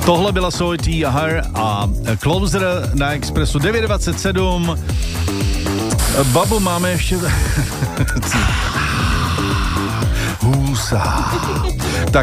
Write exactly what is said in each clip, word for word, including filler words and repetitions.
Tohle byla Soy T Her a Closer na Expressu devět dvacet sedm. Babu, máme ještě... Husa. Tak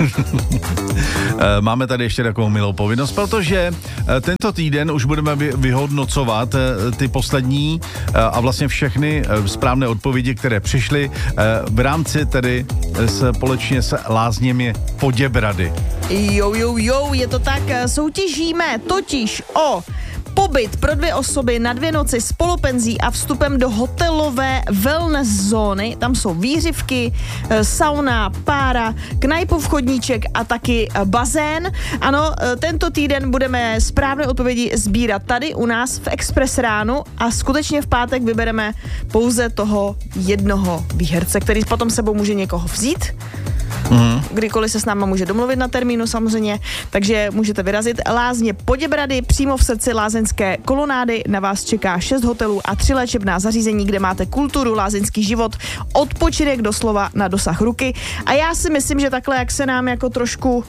máme tady ještě takovou milou povinnost, protože tento týden už budeme vyhodnocovat ty poslední a vlastně všechny správné odpovědi, které přišly v rámci tedy společně s lázněmi Poděbrady. Jo, jo, jo, je to tak, soutěžíme totiž o pobyt pro dvě osoby na dvě noci s polopenzí a vstupem do hotelové wellness zóny. Tam jsou výřivky, sauna, pára, knajpův chodníček a taky bazén. Ano, tento týden budeme správné odpovědi sbírat tady u nás v Express ránu a skutečně v pátek vybereme pouze toho jednoho výherce, který potom sebou může někoho vzít. Mm. Kdykoliv se s náma může domluvit na termínu samozřejmě, takže můžete vyrazit. Lázně Poděbrady, přímo v srdci lázeňské kolonády, na vás čeká šest hotelů a tři léčebná zařízení, kde máte kulturu, lázeňský život, odpočinek doslova na dosah ruky. A já si myslím, že takhle, jak se nám jako trošku...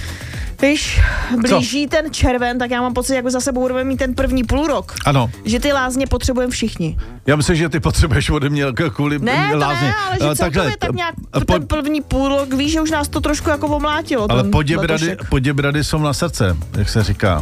Víš, blíží Co? ten červen, tak já mám pocit, jako za sebou budeme mít ten první půlrok. Ano. Že ty lázně potřebujeme všichni. Já myslím, že ty potřebuješ ode mě kvůli ne, lázně. Ne, ale že celkově tak nějak po, ten první půlrok, víš, že už nás to trošku jako omlátilo. Ale Poděbrady, Poděbrady jsou na srdce, jak se říká.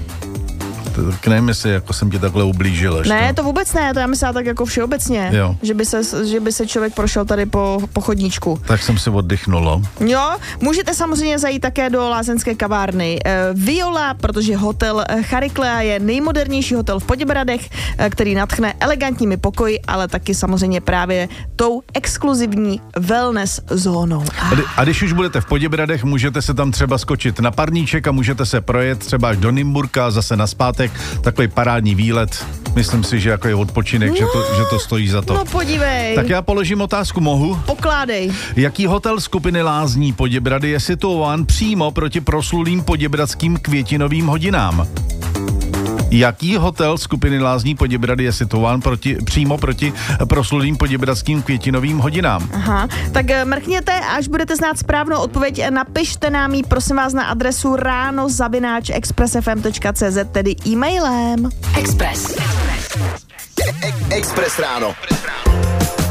Tak nevím, jestli jako jsem ti takhle ublížil. Ne, to vůbec ne, to já myslím tak jako všeobecně, jo. Že, by se, že by se člověk prošel tady po, po chodníčku. Tak jsem si oddychnul. Jo, můžete samozřejmě zajít také do lázeňské kavárny e, Viola, protože hotel Chariklea je nejmodernější hotel v Poděbradech, e, který nadchne elegantními pokoji, ale taky samozřejmě právě tou exkluzivní wellness zónou. A, a když už budete v Poděbradech, můžete se tam třeba skočit na parníček a můžete se projet třeba až do Nymburka a zase naspátek. Takový parádní výlet. Myslím si, že jako je odpočinek, no, že, to, že to stojí za to. No podívej. Tak já položím otázku, mohu? Pokládej. Jaký hotel skupiny Lázní Poděbrady je situován přímo proti proslulým poděbradským květinovým hodinám? Jaký hotel skupiny Lázní Poděbrady je situován proti, přímo proti proslulým poděbradským květinovým hodinám? Aha, tak mrkněte, až budete znát správnou odpověď, napište nám ji, prosím vás, na adresu ráno zavináč express f m tečka c z, tedy e-mailem. Express. Express ráno.